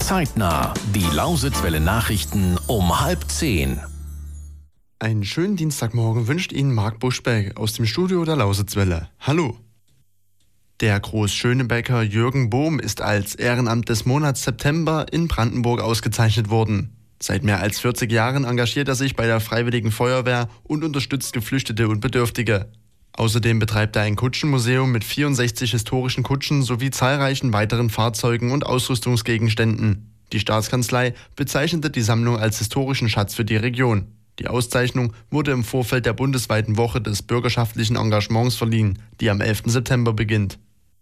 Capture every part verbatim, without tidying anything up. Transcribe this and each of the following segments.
Zeitnah, die Lausitzwelle Nachrichten um halb zehn. Einen schönen Dienstagmorgen wünscht Ihnen Marc Buschbeck aus dem Studio der Lausitzwelle. Hallo! Der Großschönebecker Jürgen Bohm ist als Ehrenamt des Monats September in Brandenburg ausgezeichnet worden. Seit mehr als vierzig Jahren engagiert er sich bei der Freiwilligen Feuerwehr und unterstützt Geflüchtete und Bedürftige. Außerdem betreibt er ein Kutschenmuseum mit vierundsechzig historischen Kutschen sowie zahlreichen weiteren Fahrzeugen und Ausrüstungsgegenständen. Die Staatskanzlei bezeichnete die Sammlung als historischen Schatz für die Region. Die Auszeichnung wurde im Vorfeld der bundesweiten Woche des bürgerschaftlichen Engagements verliehen, die am elften September beginnt.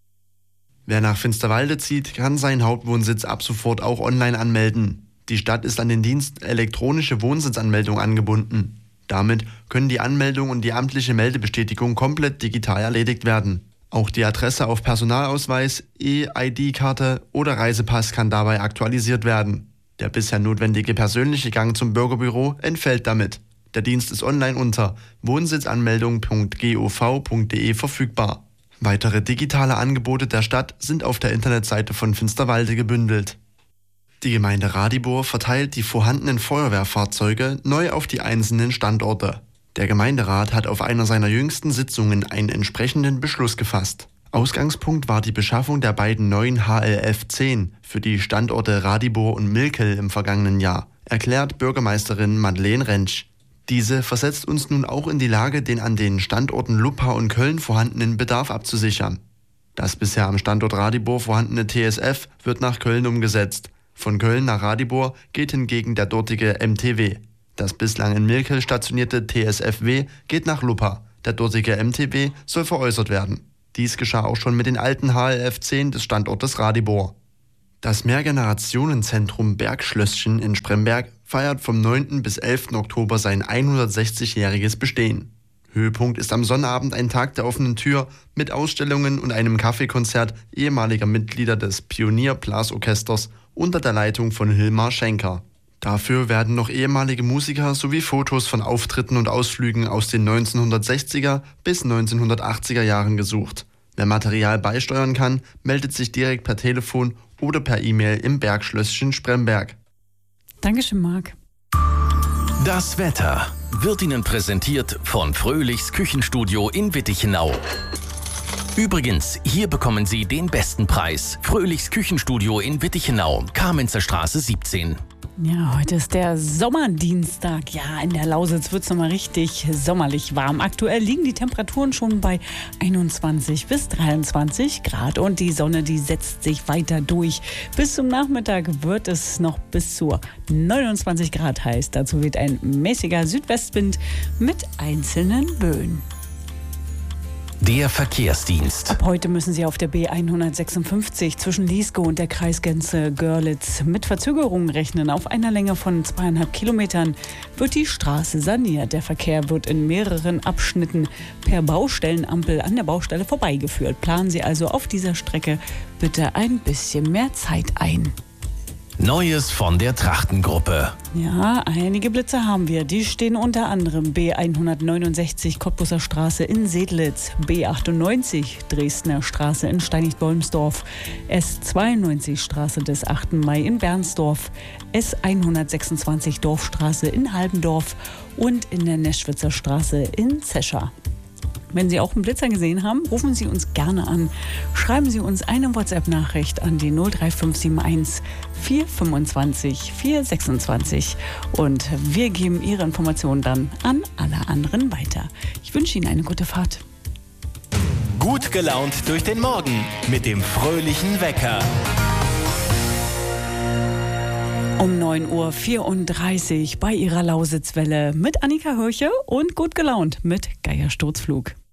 Wer nach Finsterwalde zieht, kann seinen Hauptwohnsitz ab sofort auch online anmelden. Die Stadt ist an den Dienst elektronische Wohnsitzanmeldung angebunden. Damit können die Anmeldung und die amtliche Meldebestätigung komplett digital erledigt werden. Auch die Adresse auf Personalausweis, E-I D-Karte oder Reisepass kann dabei aktualisiert werden. Der bisher notwendige persönliche Gang zum Bürgerbüro entfällt damit. Der Dienst ist online unter wohnsitzanmeldung punkt gov punkt de verfügbar. Weitere digitale Angebote der Stadt sind auf der Internetseite von Finsterwalde gebündelt. Die Gemeinde Radibor verteilt die vorhandenen Feuerwehrfahrzeuge neu auf die einzelnen Standorte. Der Gemeinderat hat auf einer seiner jüngsten Sitzungen einen entsprechenden Beschluss gefasst. Ausgangspunkt war die Beschaffung der beiden neuen H L F zehn für die Standorte Radibor und Milkel im vergangenen Jahr, erklärt Bürgermeisterin Madeleine Rentsch. Diese versetzt uns nun auch in die Lage, den an den Standorten Luppau und Köln vorhandenen Bedarf abzusichern. Das bisher am Standort Radibor vorhandene T S F wird nach Köln umgesetzt. Von Köln nach Radibor geht hingegen der dortige M T W. Das bislang in Milkel stationierte T S F W geht nach Luppa. Der dortige M T W soll veräußert werden. Dies geschah auch schon mit den alten H L F zehn des Standortes Radibor. Das Mehrgenerationenzentrum Bergschlösschen in Spremberg feiert vom neunten bis elften Oktober sein hundertsechzigjähriges Bestehen. Höhepunkt ist am Sonnabend ein Tag der offenen Tür mit Ausstellungen und einem Kaffeekonzert ehemaliger Mitglieder des Pionier-Blasorchesters unter der Leitung von Hilmar Schenker. Dafür werden noch ehemalige Musiker sowie Fotos von Auftritten und Ausflügen aus den neunzehnhundertsechziger bis neunzehnhundertachtziger Jahren gesucht. Wer Material beisteuern kann, meldet sich direkt per Telefon oder per E-Mail im Bergschlösschen Spremberg. Dankeschön, Marc. Das Wetter wird Ihnen präsentiert von Fröhlichs Küchenstudio in Wittichenau. Übrigens, hier bekommen Sie den besten Preis. Fröhlichs Küchenstudio in Wittichenau, Kamenzer Straße siebzehn. Ja, heute ist der Sommerdienstag. Ja, in der Lausitz wird es nochmal richtig sommerlich warm. Aktuell liegen die Temperaturen schon bei einundzwanzig bis dreiundzwanzig Grad und die Sonne, die setzt sich weiter durch. Bis zum Nachmittag wird es noch bis zu neunundzwanzig Grad heiß. Dazu weht ein mäßiger Südwestwind mit einzelnen Böen. Der Verkehrsdienst. Ab heute müssen Sie auf der B hundertsechsundfünfzig zwischen Lieskow und der Kreisgrenze Görlitz mit Verzögerungen rechnen. Auf einer Länge von zweieinhalb Kilometern wird die Straße saniert. Der Verkehr wird in mehreren Abschnitten per Baustellenampel an der Baustelle vorbeigeführt. Planen Sie also auf dieser Strecke bitte ein bisschen mehr Zeit ein. Neues von der Trachtengruppe. Ja, einige Blitze haben wir. Die stehen unter anderem B hundertneunundsechzig Cottbuser Straße in Sedlitz, B achtundneunzig Dresdner Straße in Steinich-Dolmsdorf, S zweiundneunzig Straße des achten Mai in Bernsdorf, S hundertsechsundzwanzig Dorfstraße in Halbendorf und in der Neschwitzer Straße in Zescher. Wenn Sie auch einen Blitzer gesehen haben, rufen Sie uns gerne an. Schreiben Sie uns eine WhatsApp-Nachricht an die null drei fünf sieben eins vier fünfundzwanzig vier sechsundzwanzig und wir geben Ihre Informationen dann an alle anderen weiter. Ich wünsche Ihnen eine gute Fahrt. Gut gelaunt durch den Morgen mit dem fröhlichen Wecker. Um neun Uhr vierunddreißig bei Ihrer Lausitzwelle mit Annika Hörche und gut gelaunt mit Geier Sturzflug.